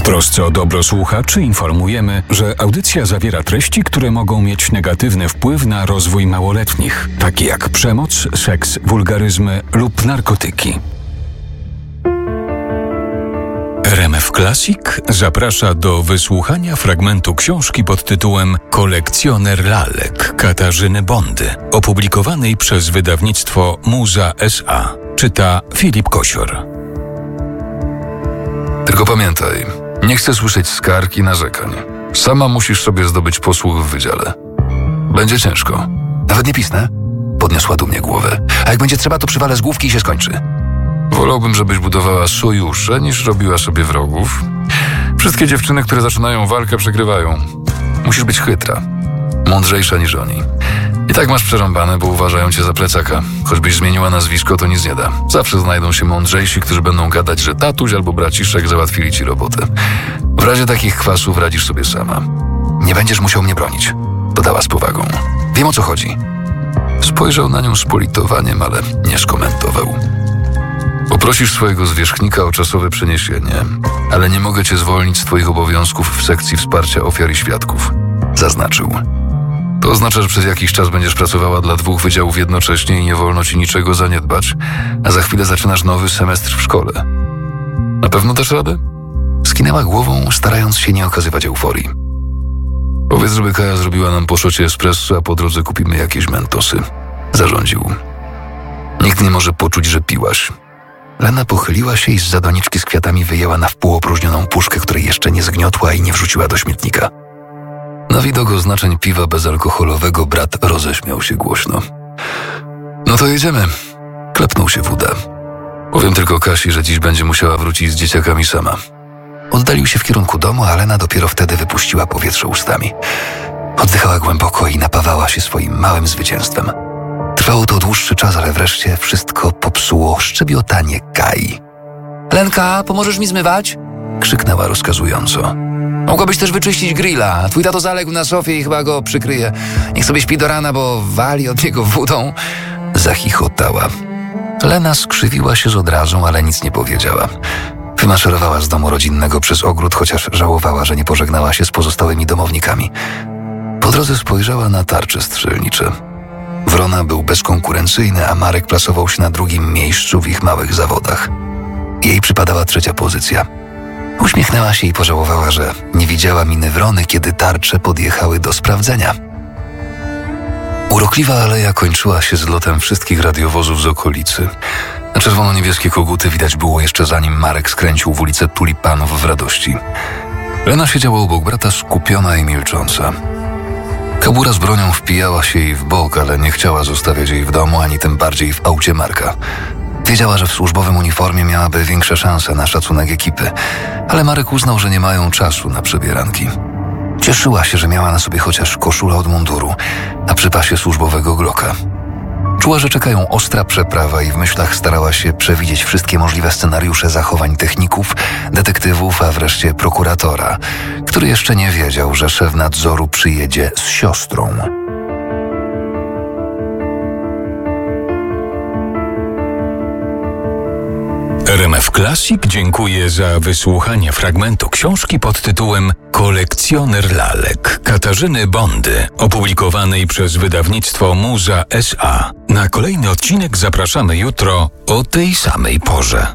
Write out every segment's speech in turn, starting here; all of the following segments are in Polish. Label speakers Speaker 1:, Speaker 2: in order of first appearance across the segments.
Speaker 1: trosce o dobro słuchaczy informujemy, że audycja zawiera treści, które mogą mieć negatywny wpływ na rozwój małoletnich, takie jak przemoc, seks, wulgaryzmy lub narkotyki. RMF Classic zaprasza do wysłuchania fragmentu książki pod tytułem Kolekcjoner lalek Katarzyny Bondy, opublikowanej przez wydawnictwo Muza S.A. Czyta Filip Kosior.
Speaker 2: Tylko pamiętaj, nie chcę słyszeć skarg i narzekań. Sama musisz sobie zdobyć posłuch w wydziale. Będzie ciężko.
Speaker 3: Nawet nie pisnę? Podniosła dumnie głowę. A jak będzie trzeba, to przywalę z główki i się skończy.
Speaker 2: Wolałbym, żebyś budowała sojusze, niż robiła sobie wrogów. Wszystkie dziewczyny, które zaczynają walkę, przegrywają. Musisz być chytra. Mądrzejsza niż oni. I tak masz przerąbane, bo uważają cię za plecaka. Choćbyś zmieniła nazwisko, to nic nie da. Zawsze znajdą się mądrzejsi, którzy będą gadać, że tatuś albo braciszek załatwili ci robotę. W razie takich kwasów radzisz sobie sama.
Speaker 3: Nie będziesz musiał mnie bronić, dodała z powagą. Wiem, o co chodzi.
Speaker 2: Spojrzał na nią z politowaniem, ale nie skomentował. Poprosisz swojego zwierzchnika o czasowe przeniesienie, ale nie mogę cię zwolnić z twoich obowiązków w sekcji wsparcia ofiar i świadków, zaznaczył. To oznacza, że przez jakiś czas będziesz pracowała dla 2 wydziałów jednocześnie i nie wolno ci niczego zaniedbać, a za chwilę zaczynasz nowy semestr w szkole. Na pewno dasz radę?
Speaker 3: Skinęła głową, starając się nie okazywać euforii.
Speaker 2: Powiedz, żeby Kaja zrobiła nam po szocie espresso, a po drodze kupimy jakieś mentosy, zarządził. Nikt nie może poczuć, że piłaś.
Speaker 3: Lena pochyliła się i z doniczki z kwiatami wyjęła na wpół opróżnioną puszkę, której jeszcze nie zgniotła i nie wrzuciła do śmietnika.
Speaker 2: Na widok oznaczeń piwa bezalkoholowego brat roześmiał się głośno. No to jedziemy. Klepnął się w uda. Powiem tylko Kasi, że dziś będzie musiała wrócić z dzieciakami sama.
Speaker 3: Oddalił się w kierunku domu, a Lena dopiero wtedy wypuściła powietrze ustami. Oddychała głęboko i napawała się swoim małym zwycięstwem. Trwało to dłuższy czas, ale wreszcie wszystko popsuło szczebiotanie Kai.
Speaker 4: Lenka, pomożesz mi zmywać?
Speaker 3: Krzyknęła rozkazująco.
Speaker 4: Mogłabyś też wyczyścić grilla. Twój tato zaległ na sofie i chyba go przykryje. Niech sobie śpi do rana, bo wali od niego wodą.
Speaker 3: Zachichotała. Lena skrzywiła się z odrazą, ale nic nie powiedziała. Wymaszerowała z domu rodzinnego przez ogród, chociaż żałowała, że nie pożegnała się z pozostałymi domownikami. Po drodze spojrzała na tarcze strzelnicze. Wrona był bezkonkurencyjny, a Marek plasował się na 2. miejscu w ich małych zawodach. Jej przypadała 3. pozycja. Uśmiechnęła się i pożałowała, że nie widziała miny Wrony, kiedy tarcze podjechały do sprawdzenia.
Speaker 2: Urokliwa aleja kończyła się zlotem wszystkich radiowozów z okolicy. Na czerwono-niebieskie koguty widać było jeszcze zanim Marek skręcił w ulicę Tulipanów w radości. Lena siedziała obok brata skupiona i milcząca. Kabura z bronią wpijała się jej w bok, ale nie chciała zostawiać jej w domu, ani tym bardziej w aucie Marka.
Speaker 3: Wiedziała, że w służbowym uniformie miałaby większe szanse na szacunek ekipy, ale Marek uznał, że nie mają czasu na przebieranki. Cieszyła się, że miała na sobie chociaż koszulę od munduru, a przy pasie służbowego Glocka. Czuła, że czekają ostra przeprawa i w myślach starała się przewidzieć wszystkie możliwe scenariusze zachowań techników, detektywów, a wreszcie prokuratora, który jeszcze nie wiedział, że szef nadzoru przyjedzie z siostrą.
Speaker 1: RMF Classic dziękuję za wysłuchanie fragmentu książki pod tytułem Kolekcjoner lalek Katarzyny Bondy, opublikowanej przez wydawnictwo Muza S.A. Na kolejny odcinek zapraszamy jutro o tej samej porze.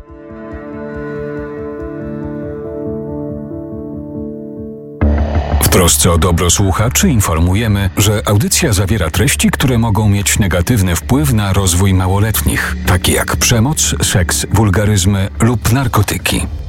Speaker 1: W trosce o dobro słuchaczy informujemy, że audycja zawiera treści, które mogą mieć negatywny wpływ na rozwój małoletnich, takie jak przemoc, seks, wulgaryzmy lub narkotyki.